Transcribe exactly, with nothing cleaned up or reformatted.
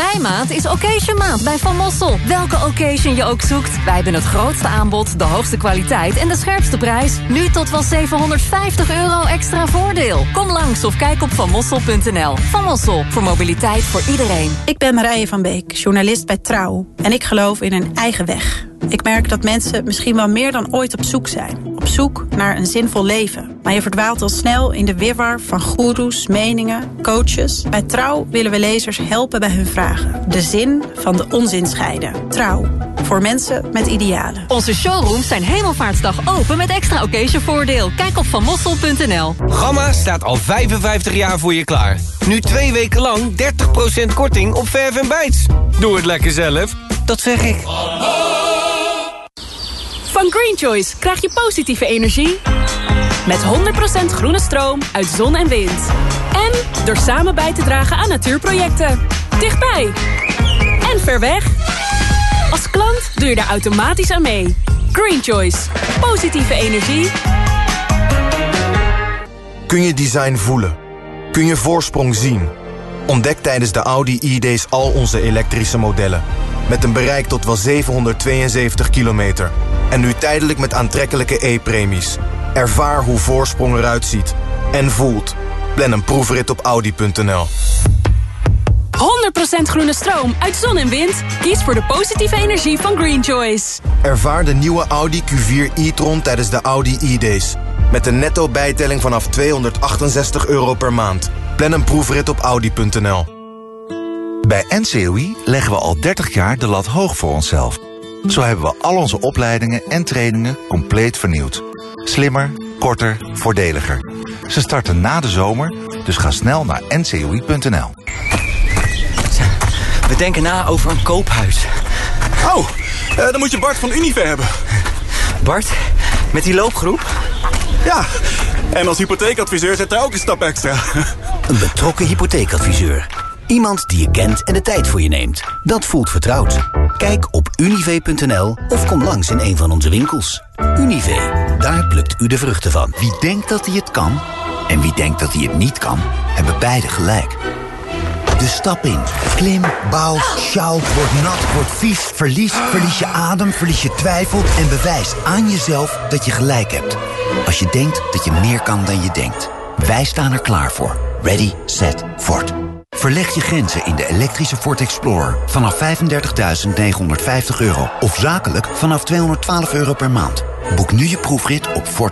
meimaand is Occasion maand bij Van Mossel. Welke occasion je ook zoekt, wij hebben het grootste aanbod, de hoogste kwaliteit en de scherpste prijs. Nu tot wel zevenhonderdvijftig euro extra voordeel. Kom langs of kijk op van mossel punt n l. Van Mossel, voor mobiliteit voor iedereen. Ik ben Marije van Beek, journalist bij Trouw. En ik geloof in een eigen weg. Ik merk dat mensen misschien wel meer dan ooit op zoek zijn. Op zoek naar een zinvol leven. Maar je verdwaalt al snel in de wirwar van goeroes, meningen, coaches. Bij Trouw willen we lezers helpen bij hun vragen. De zin van de onzin scheiden. Trouw. Voor mensen met idealen. Onze showrooms zijn Hemelvaartsdag open met extra occasionvoordeel. Kijk op van mossel punt n l. Gamma staat al vijfenvijftig jaar voor je klaar. Nu twee weken lang dertig procent korting op verf en bijts. Doe het lekker zelf. Dat zeg ik. Van Green Choice krijg je positieve energie met honderd procent groene stroom uit zon en wind. En door samen bij te dragen aan natuurprojecten. Dichtbij en ver weg. Als klant doe je daar automatisch aan mee. Green Choice. Positieve energie. Kun je design voelen? Kun je voorsprong zien? Ontdek tijdens de Audi e-days al onze elektrische modellen. Met een bereik tot wel zevenhonderdtweeënzeventig kilometer. En nu tijdelijk met aantrekkelijke e-premies. Ervaar hoe voorsprong eruit ziet. En voelt. Plan een proefrit op audi punt n l. honderd procent groene stroom uit zon en wind. Kies voor de positieve energie van Green Choice. Ervaar de nieuwe Audi Q vier e-tron tijdens de Audi e-days. Met een netto bijtelling vanaf tweehonderdachtenzestig euro per maand. Plan een proefrit op audi punt n l. Bij N C O I leggen we al dertig jaar de lat hoog voor onszelf. Zo hebben we al onze opleidingen en trainingen compleet vernieuwd. Slimmer, korter, voordeliger. Ze starten na de zomer, dus ga snel naar n c o i punt n l. We denken na over een koophuis. Oh, uh, dan moet je Bart van Unive hebben. Bart, met die loopgroep? Ja, en als hypotheekadviseur zet hij ook een stap extra. Een betrokken hypotheekadviseur. Iemand die je kent en de tijd voor je neemt. Dat voelt vertrouwd. Kijk op unive punt n l of kom langs in een van onze winkels. Unive, daar plukt u de vruchten van. Wie denkt dat hij het kan en wie denkt dat hij het niet kan, hebben beide gelijk. Dus stap in. Klim, bouw, sjouw, word nat, word vies, verlies, verlies je adem, verlies je twijfel en bewijs aan jezelf dat je gelijk hebt. Als je denkt dat je meer kan dan je denkt. Wij staan er klaar voor. Ready, set, Ford. Verleg je grenzen in de elektrische Ford Explorer vanaf vijfendertigduizend negenhonderdvijftig euro. Of zakelijk vanaf tweehonderdtwaalf euro per maand. Boek nu je proefrit op Ford.